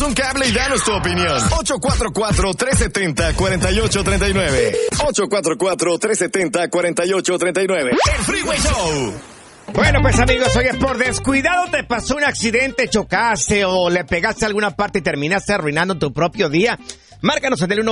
Échanos un cable y danos tu opinión. 844-370-4839. 844-370-4839. El Freeway Show. Bueno, pues amigos, oye, por descuidado te pasó un accidente, chocaste o le pegaste a alguna parte y terminaste arruinando tu propio día. Márcanos en el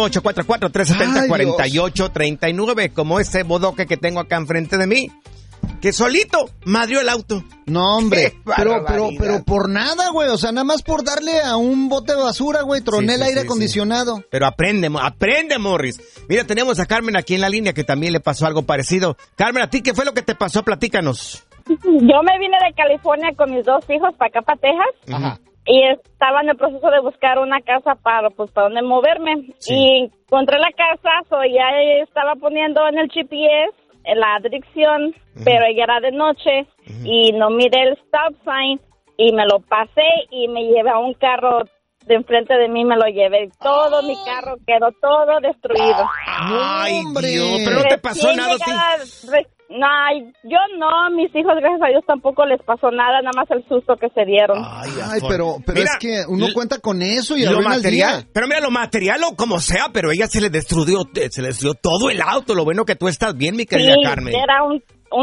1-844-370-4839, como ese bodoque que tengo acá enfrente de mí, que solito madrió el auto. No, hombre, pero por nada, güey, o sea, nada más por darle a un bote de basura, güey, troné el aire acondicionado. Sí. Pero aprende, Morris. Mira, tenemos a Carmen aquí en la línea que también le pasó algo parecido. Carmen, ¿a ti qué fue lo que te pasó? Platícanos. Yo me vine de California con mis 2 hijos para acá, para Texas. Ajá. Y estaba en el proceso de buscar una casa para donde moverme. Sí. Y encontré la casa, ya estaba poniendo en el GPS la dirección, pero ya era de noche y no miré el stop sign y me lo pasé y me llevé a un carro de enfrente de mí, me lo llevé. Todo mi carro quedó todo destruido. Ay, Dios, pero no te pasó nada a ti. No, yo no, mis hijos, gracias a Dios, tampoco les pasó nada, nada más el susto que se dieron. Ay, pero mira, es que uno cuenta con eso y lo material. Pero mira, lo material o como sea, pero ella se le destruyó todo el auto. Lo bueno que tú estás bien, mi querida Carmen. Era un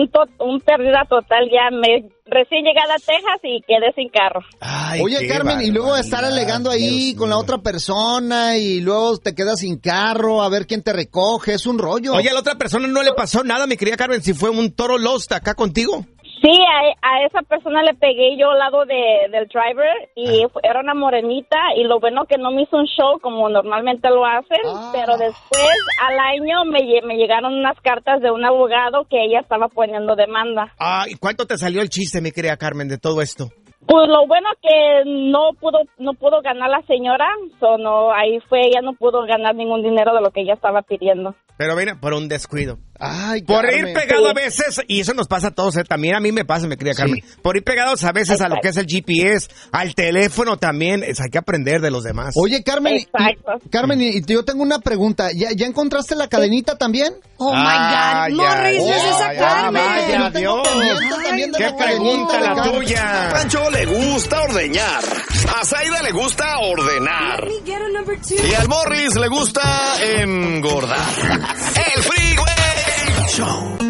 pérdida total, ya recién llegada a Texas y quedé sin carro. Ay, oye, Carmen, y luego estar alegando ahí con la otra persona y luego te quedas sin carro, a ver quién te recoge, es un rollo. Oye, a la otra persona no le pasó nada, mi querida Carmen, si fue un toro Lost acá contigo. Sí, a esa persona le pegué yo al lado del driver y era una morenita y lo bueno que no me hizo un show como normalmente lo hacen, pero después al año me llegaron unas cartas de un abogado que ella estaba poniendo demanda. ¿Y cuánto te salió el chiste, mi querida Carmen, de todo esto? Pues lo bueno que no pudo ganar la señora, ahí fue, ella no pudo ganar ningún dinero de lo que ella estaba pidiendo. Pero mira, por un descuido. Ay, por Carmen, ir pegado a veces, y eso nos pasa a todos, también a mí me pasa, mi querida Carmen, por ir pegados a veces a lo que es el GPS, al teléfono también, hay que aprender de los demás. Oye, Carmen, Carmen, y yo tengo una pregunta, ¿ya encontraste la cadenita también? Oh my God, Morris, es esa Carmen. ¿Qué pregunta la tuya? A Rancho le gusta ordeñar, a Zaida le gusta ordenar, y al Morris le gusta engordar. El Freeway Show.